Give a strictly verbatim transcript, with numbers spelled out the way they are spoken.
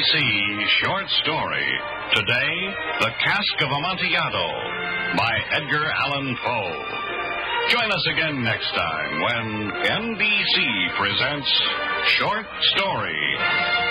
C Short Story. Today, The Cask of Amontillado by Edgar Allan Poe. Join us again next time when N B C presents Short Story.